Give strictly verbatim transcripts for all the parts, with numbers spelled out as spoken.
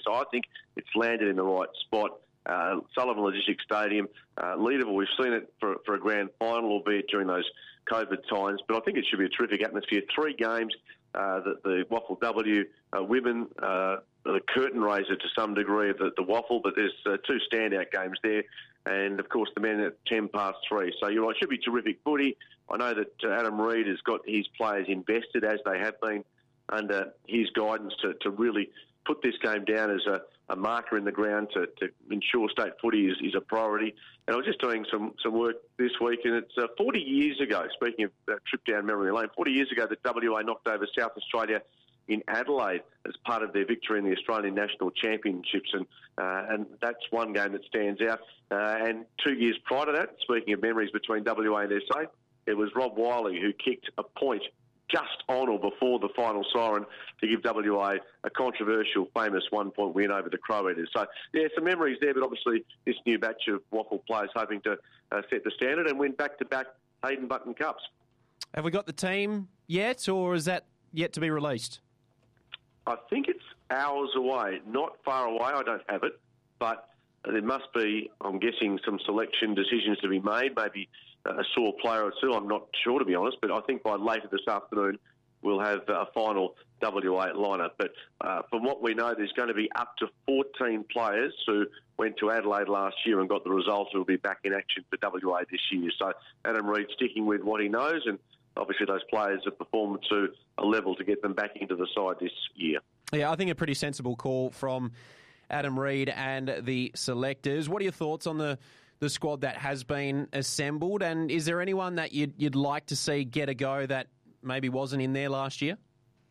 So I think it's landed in the right spot. Uh, Sullivan Logistics Stadium, uh, Leederville, we've seen it for, for a grand final, albeit during those COVID times, but I think it should be a terrific atmosphere. Three games, uh, the, the Waffle W uh, women, uh, the curtain raiser to some degree of the, the Waffle, but there's uh, two standout games there, and of course the men at ten past three. So you're right, it should be terrific footy. I know that uh, Adam Reid has got his players invested, as they have been, under his guidance to, to really put this game down as a, a marker in the ground to, to ensure state footy is, is a priority. And I was just doing some, some work this week, and it's uh, forty years ago, speaking of that trip down memory lane, forty years ago that W A knocked over South Australia in Adelaide as part of their victory in the Australian National Championships, and uh, and that's one game that stands out. Uh, and two years prior to that, speaking of memories between W A and S A, it was Rob Wiley who kicked a point just on or before the final siren to give W A a controversial, famous one-point win over the Crow Eaters. So, yeah, some memories there, but obviously this new batch of Waffle players hoping to uh, set the standard and win back-to-back Hayden Button Cups. Have we got the team yet, or is that yet to be released? I think it's hours away, not far away. I don't have it, but there must be, I'm guessing, some selection decisions to be made, maybe a sore player or two. I'm not sure, to be honest, but I think by later this afternoon we'll have a final W A lineup. But uh, from what we know, there's going to be up to fourteen players who went to Adelaide last year and got the results who will be back in action for W A this year. So Adam Reid sticking with what he knows, and obviously those players have performed to a level to get them back into the side this year. Yeah, I think a pretty sensible call from Adam Reid and the selectors. What are your thoughts on the, the squad that has been assembled, and is there anyone that you'd, you'd like to see get a go that maybe wasn't in there last year?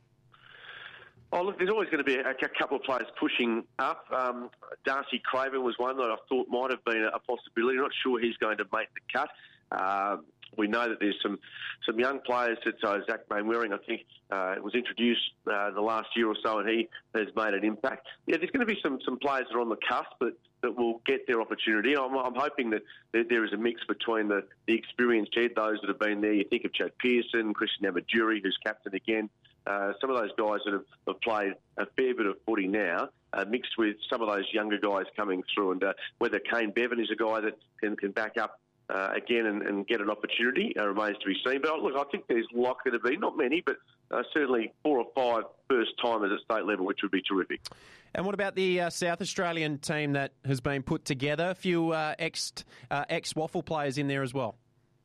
Oh, look, there's always going to be a, a couple of players pushing up. Um, Darcy Craven was one that I thought might have been a possibility. I'm not sure he's going to make the cut. Uh, we know that there's some, some young players that uh, Zach Mainwaring, I think, uh, was introduced uh, the last year or so, and he has made an impact. Yeah, there's going to be some, some players that are on the cusp that, that will get their opportunity. I'm, I'm hoping that there, there is a mix between the, the experienced head, those that have been there. You think of Chad Pearson, Christian Amaduri, who's captain again. Uh, some of those guys that have, have played a fair bit of footy now, uh, mixed with some of those younger guys coming through. And uh, whether Kane Bevan is a guy that can, can back up uh, again and, and get an opportunity uh, remains to be seen. But look, I think there's likely to be, not many, but uh, certainly four or five first-timers at state level, which would be terrific. And what about the uh, South Australian team that has been put together? A few uh, ex, uh, ex-Waffle players in there as well.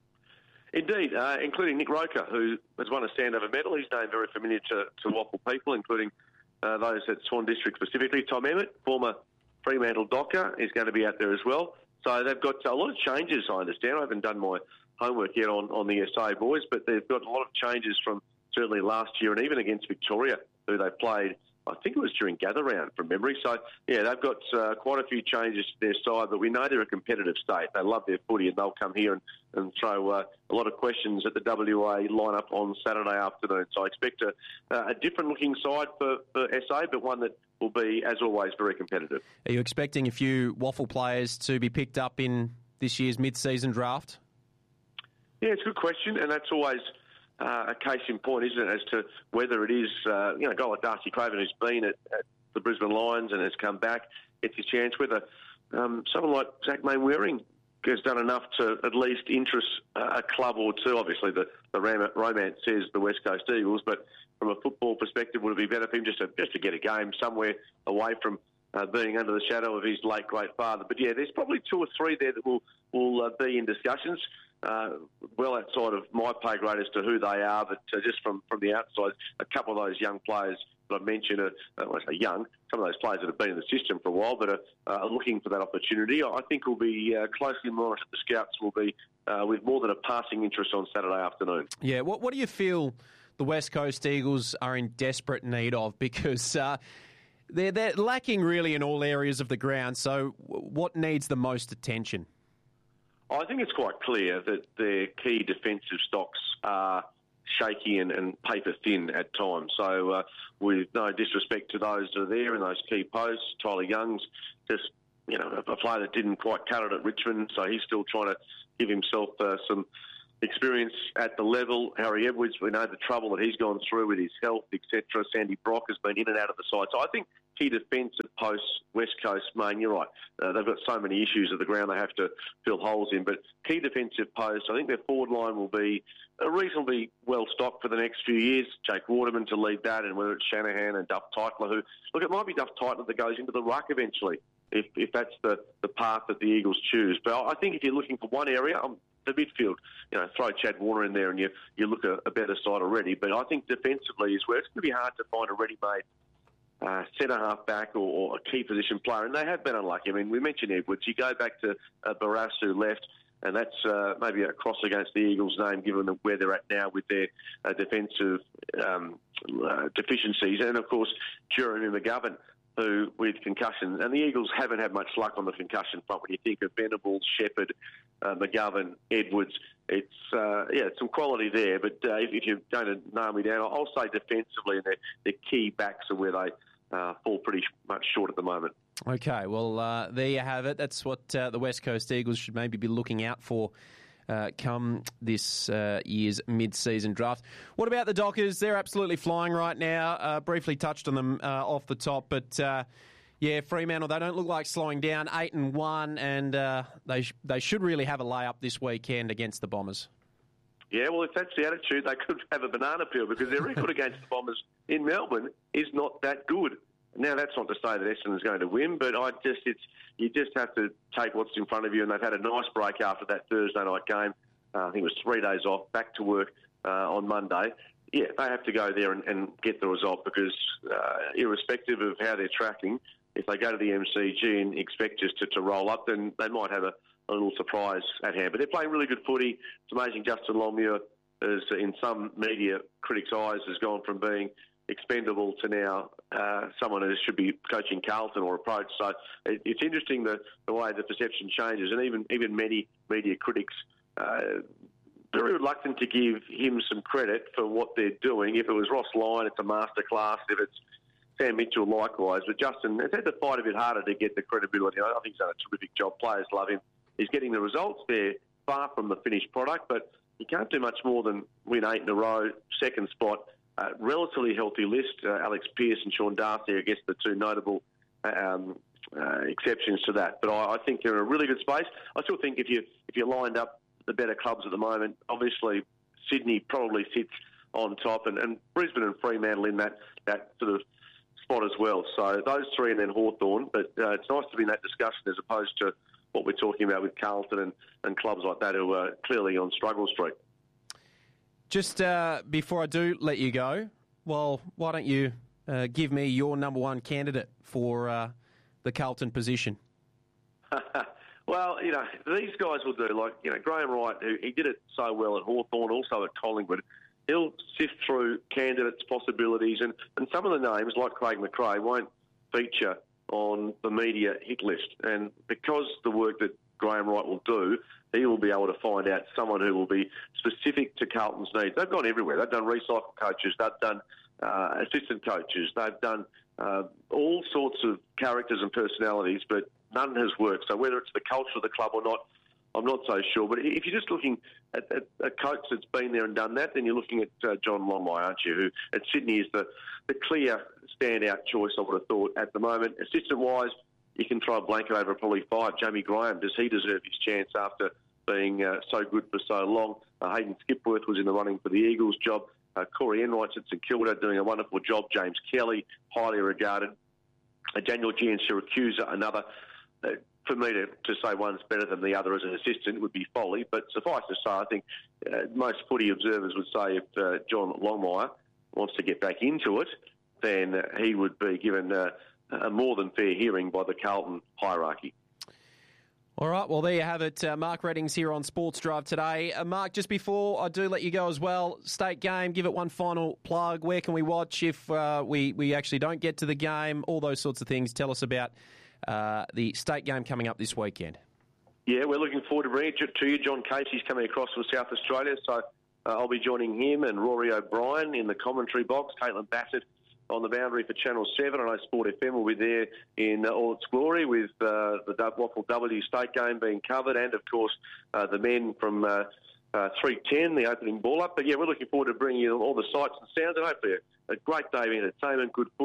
Indeed, uh, including Nick Roker, who has won a Standover medal. His name very familiar to, to Waffle people, including uh, those at Swan District specifically. Tom Emmett, former Fremantle Docker, is going to be out there as well. So they've got a lot of changes, I understand. I haven't done my homework yet on, on the S A boys, but they've got a lot of changes from certainly last year and even against Victoria, who they played, I think it was during gather round from memory. So, yeah, they've got uh, quite a few changes to their side, but we know they're a competitive state. They love their footy, and they'll come here and, and throw uh, a lot of questions at the W A lineup on Saturday afternoon. So I expect a, a different-looking side for, for S A, but one that will be, as always, very competitive. Are you expecting a few Waffle players to be picked up in this year's mid-season draft? Yeah, it's a good question, and that's always Uh, a case in point, isn't it, as to whether it is, uh, you know, a guy like Darcy Craven who's been at, at the Brisbane Lions and has come back, gets his chance, whether um, someone like Zach Mainwaring has done enough to at least interest uh, a club or two. Obviously, the, the ram- romance says the West Coast Eagles, but from a football perspective, would it be better for him just to, just to get a game somewhere away from uh, being under the shadow of his late, great father? But, yeah, there's probably two or three there that will, will uh, be in discussions. Uh, well outside of my pay grade as to who they are, but uh, just from, from the outside, a couple of those young players that I mentioned are, uh, when I say young, some of those players that have been in the system for a while but are, uh, are looking for that opportunity. I think will be uh, closely monitored. The scouts will be uh, with more than a passing interest on Saturday afternoon. Yeah, what, what do you feel the West Coast Eagles are in desperate need of? Because uh, they're, they're lacking really in all areas of the ground, so what needs the most attention? I think it's quite clear that their key defensive stocks are shaky and, and paper thin at times. So uh, with no disrespect to those that are there in those key posts, Tyler Young's just, you know, a player that didn't quite cut it at Richmond, so he's still trying to give himself uh, some experience at the level. Harry Edwards, we know the trouble that he's gone through with his health, et cetera. Sandy Brock has been in and out of the side. So I think key defensive posts, West Coast, main, you're right. Uh, they've got so many issues at the ground they have to fill holes in. But key defensive posts, I think their forward line will be uh, reasonably well stocked for the next few years. Jake Waterman to lead that, and whether it's Shanahan and Duff Titler, who, look, it might be Duff Titler that goes into the ruck eventually, if if that's the, the path that the Eagles choose. But I think if you're looking for one area, um, the midfield, you know, throw Chad Warner in there and you, you look a, a better side already. But I think defensively is where it's going to be hard to find a ready-made Uh, centre-half back or, or a key position player, and they have been unlucky. I mean, we mentioned Edwards. You go back to uh, Barras, who left, and that's uh, maybe a cross against the Eagles' name, given where they're at now with their uh, defensive um, uh, deficiencies. And, of course, Jeremy McGovern, who, with concussion, and the Eagles haven't had much luck on the concussion front. When you think of Venables, Shepherd, uh, McGovern, Edwards, it's, uh, yeah, some quality there. But uh, if, if you're going to nail me down, I'll say defensively, and the key backs are where they Uh, fall pretty much short at the moment. Okay, well, uh, there you have it. That's what uh, the West Coast Eagles should maybe be looking out for uh, come this uh, year's mid-season draft. What about the Dockers? They're absolutely flying right now. Uh, briefly touched on them uh, off the top, but uh, yeah, Fremantle, they don't look like slowing down. Eight and one, and uh, they sh- they should really have a layup this weekend against the Bombers. Yeah, well, if that's the attitude, they could have a banana peel, because their record against the Bombers in Melbourne is not that good. Now, that's not to say that Essendon's going to win, but I just it's you just have to take what's in front of you, and they've had a nice break after that Thursday night game. Uh, I think it was three days off, back to work uh, on Monday. Yeah, they have to go there and, and get the result, because uh, irrespective of how they're tracking, if they go to the M C G and expect just to, to roll up, then they might have a, a little surprise at hand. But they're playing really good footy. It's amazing Justin Longmuir, as in some media critics' eyes, has gone from being expendable to now uh, someone who should be coaching Carlton or approach. So it, it's interesting the, the way the perception changes, and even even many media critics uh, very reluctant to give him some credit for what they're doing. If it was Ross Lyon, it's a masterclass. If it's Sam Mitchell, likewise. But Justin has had to fight a bit harder to get the credibility. I think he's done a terrific job. Players love him. He's getting the results. They're far from the finished product, but you can't do much more than win eight in a row, second spot. Uh, relatively healthy list. Uh, Alex Pearce and Sean Darcy, I guess, the two notable um, uh, exceptions to that. But I, I think they're in a really good space. I still think if you if you lined up the better clubs at the moment, obviously Sydney probably sits on top, and, and Brisbane and Fremantle in that, that sort of spot as well. So those three, and then Hawthorn. But uh, it's nice to be in that discussion as opposed to what we're talking about with Carlton and, and clubs like that who are clearly on struggle street. Just uh, before I do let you go, well, why don't you uh, give me your number one candidate for uh, the Carlton position? Well, you know, these guys will do, like, you know, Graham Wright, who he did it so well at Hawthorn, also at Collingwood. He'll sift through candidates, possibilities, and, and some of the names, like Craig McRae, won't feature on the media hit list. And because the work that Graham Wright will do, he will be able to find out someone who will be specific to Carlton's needs. They've gone everywhere. They've done recycle coaches. They've done uh, assistant coaches. They've done uh, all sorts of characters and personalities, but none has worked. So whether it's the culture of the club or not, I'm not so sure. But if you're just looking at, at a coach that's been there and done that, then you're looking at uh, John Longmire, aren't you, who at Sydney is the, the clear standout choice, I would have thought, at the moment. Assistant-wise, you can throw a blanket over probably five. Jamie Graham, does he deserve his chance after being uh, so good for so long? Uh, Hayden Skipworth was in the running for the Eagles job. Uh, Corey Enright's at St Kilda doing a wonderful job. James Kelly, highly regarded. Uh, Daniel G. and Syracuse, another. Uh, for me to, to say one's better than the other as an assistant would be folly, but suffice to say, I think uh, most footy observers would say if uh, John Longmire wants to get back into it, then uh, he would be given uh, a more than fair hearing by the Carlton hierarchy. All right, well, there you have it. Uh, Mark Redding's here on Sports Drive today. Uh, Mark, just before I do let you go as well, state game, give it one final plug. Where can we watch if uh, we, we actually don't get to the game? All those sorts of things. Tell us about uh, the state game coming up this weekend. Yeah, we're looking forward to bringing it to you. John Casey's coming across from South Australia, so uh, I'll be joining him and Rory O'Brien in the commentary box. Caitlin Bassett on the boundary for Channel seven. I know Sport F M will be there in all its glory with uh, the Waffle W state game being covered, and, of course, uh, the men from uh, uh, three ten, the opening ball up. But, yeah, we're looking forward to bringing you all the sights and sounds, and hopefully a, a great day of entertainment, good footy,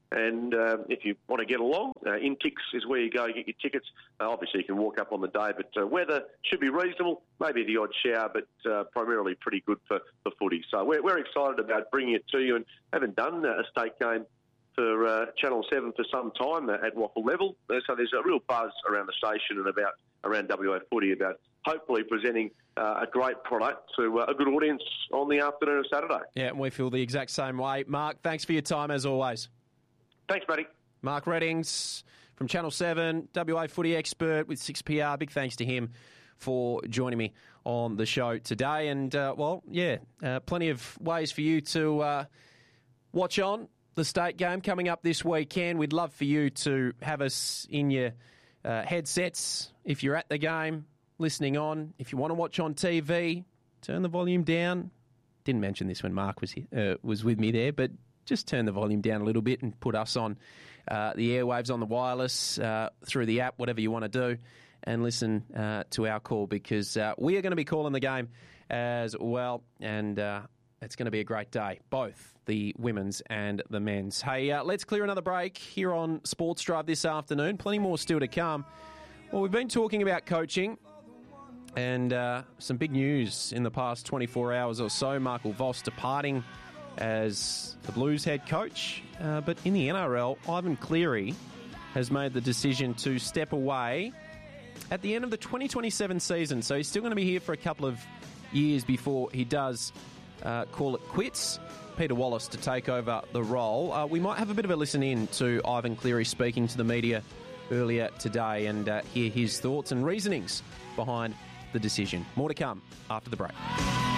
And uh, if you want to get along, uh, Intix is where you go get your tickets. Uh, obviously, you can walk up on the day, but uh, weather should be reasonable. Maybe the odd shower, but uh, primarily pretty good for, for footy. So we're, we're excited about bringing it to you, and haven't done a state game for uh, Channel seven for some time at Waffle level. So there's a real buzz around the station and about around W A Footy about hopefully presenting uh, a great product to uh, a good audience on the afternoon of Saturday. Yeah, and we feel the exact same way. Mark, thanks for your time as always. Thanks, buddy. Mark Reddings from Channel seven, W A Footy expert with six P R. Big thanks to him for joining me on the show today. And, uh, well, yeah, uh, plenty of ways for you to uh, watch on the state game coming up this weekend. We'd love for you to have us in your uh, headsets if you're at the game, listening on. If you want to watch on T V, turn the volume down. Didn't mention this when Mark was here, uh, was with me there, but just turn the volume down a little bit and put us on uh, the airwaves, on the wireless, uh, through the app, whatever you want to do, and listen uh, to our call, because uh, we are going to be calling the game as well, and uh, it's going to be a great day, both the women's and the men's. Hey, uh, let's clear another break here on Sports Drive this afternoon. Plenty more still to come. Well, we've been talking about coaching, and uh, some big news in the past twenty-four hours or so. Michael Voss departing as the Blues head coach. Uh, but in the N R L, Ivan Cleary has made the decision to step away at the end of the twenty twenty-seven season. So he's still going to be here for a couple of years before he does uh, call it quits. Peter Wallace to take over the role. Uh, we might have a bit of a listen in to Ivan Cleary speaking to the media earlier today and uh, hear his thoughts and reasonings behind the decision. More to come after the break.